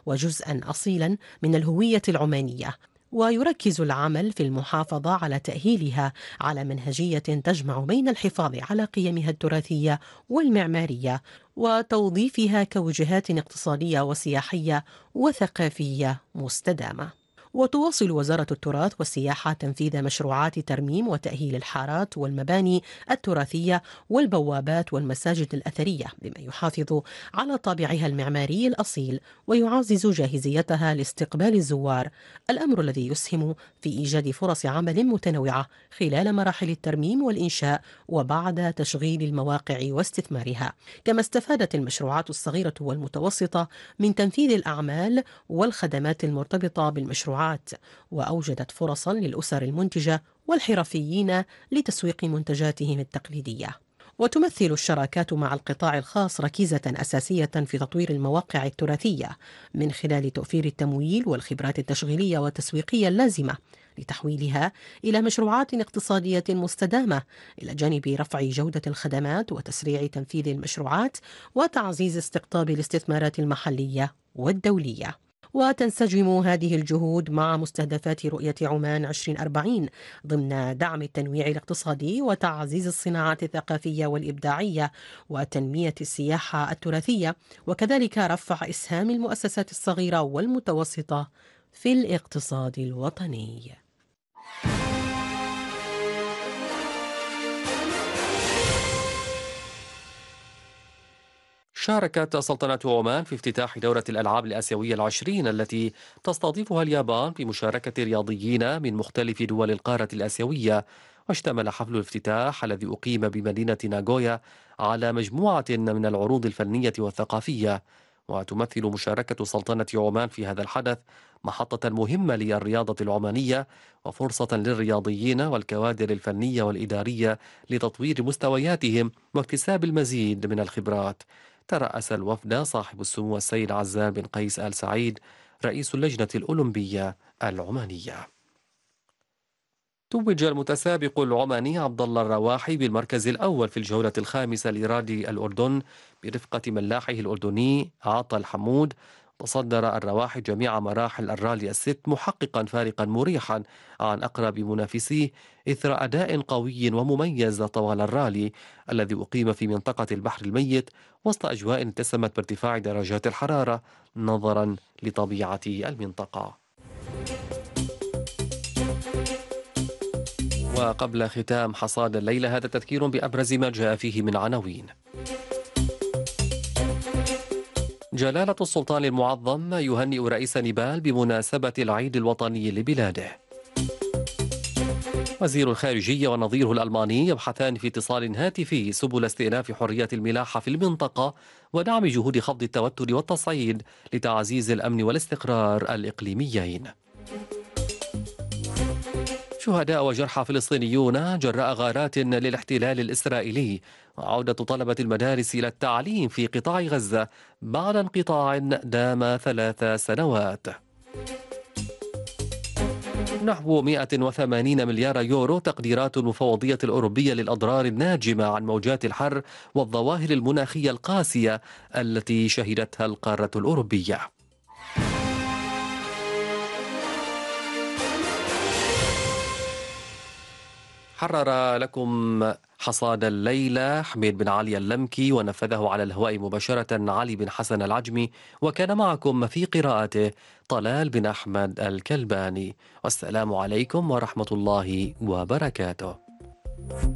وجزءا أصيلا من الهوية العمانية. ويركز العمل في المحافظة على تأهيلها على منهجية تجمع بين الحفاظ على قيمها التراثية والمعمارية وتوظيفها كوجهات اقتصادية وسياحية وثقافية مستدامة. وتواصل وزارة التراث والسياحة تنفيذ مشروعات ترميم وتأهيل الحارات والمباني التراثية والبوابات والمساجد الأثرية بما يحافظ على طابعها المعماري الأصيل ويعزز جاهزيتها لاستقبال الزوار، الأمر الذي يسهم في إيجاد فرص عمل متنوعة خلال مراحل الترميم والإنشاء وبعد تشغيل المواقع واستثمارها. كما استفادت المشروعات الصغيرة والمتوسطة من تنفيذ الأعمال والخدمات المرتبطة بالمشروعات، وأوجدت فرصا للأسر المنتجة والحرفيين لتسويق منتجاتهم التقليدية. وتمثل الشراكات مع القطاع الخاص ركيزة أساسية في تطوير المواقع التراثية من خلال توفير التمويل والخبرات التشغيلية والتسويقية اللازمة لتحويلها إلى مشروعات اقتصادية مستدامة، إلى جانب رفع جودة الخدمات وتسريع تنفيذ المشروعات وتعزيز استقطاب الاستثمارات المحلية والدولية. وتنسجم هذه الجهود مع مستهدفات رؤية عمان 2040 ضمن دعم التنويع الاقتصادي وتعزيز الصناعات الثقافية والإبداعية وتنمية السياحة التراثية، وكذلك رفع إسهام المؤسسات الصغيرة والمتوسطة في الاقتصاد الوطني. شاركت سلطنة عمان في افتتاح دورة الألعاب الآسيوية العشرين التي تستضيفها اليابان بمشاركة رياضيين من مختلف دول القارة الآسيوية. واشتمل حفل الافتتاح الذي أقيم بمدينة ناغويا على مجموعة من العروض الفنية والثقافية. وتمثل مشاركة سلطنة عمان في هذا الحدث محطة مهمة للرياضة العمانية وفرصة للرياضيين والكوادر الفنية والإدارية لتطوير مستوياتهم واكتساب المزيد من الخبرات. ترأس الوفد صاحب السمو السيد عزام بن قيس آل سعيد رئيس اللجنة الأولمبية العمانية. توج المتسابق العماني عبد الله الرواحي بالمركز الأول في الجولة الخامسة لرالي الأردن برفقة ملاحه الأردني عطا الحمود. تصدر الرواحي جميع مراحل الرالي الست محققا فارقا مريحا عن أقرب منافسيه إثر أداء قوي ومميز طوال الرالي الذي أقيم في منطقة البحر الميت وسط أجواء اتسمت بارتفاع درجات الحرارة نظرا لطبيعة المنطقة. وقبل ختام حصاد الليلة هذا تذكير بأبرز ما جاء فيه من عناوين. جلالة السلطان المعظم يهنئ رئيس نيبال بمناسبة العيد الوطني لبلاده. وزير الخارجية ونظيره الألماني يبحثان في اتصال هاتفي سبل استئناف حرية الملاحة في المنطقة ودعم جهود خفض التوتر والتصعيد لتعزيز الأمن والاستقرار الإقليميين. شهداء وجرحى فلسطينيون جراء غارات للاحتلال الإسرائيلي وعودة طلبة المدارس إلى التعليم في قطاع غزة بعد انقطاع دام 3 سنوات. نحو 180 مليار يورو تقديرات المفوضية الأوروبية للأضرار الناجمة عن موجات الحر والظواهر المناخية القاسية التي شهدتها القارة الأوروبية. حرر لكم حصاد الليلة حميد بن علي اللمكي ونفذه على الهواء مباشرة علي بن حسن العجمي، وكان معكم في قراءته طلال بن أحمد الكلباني. والسلام عليكم ورحمة الله وبركاته.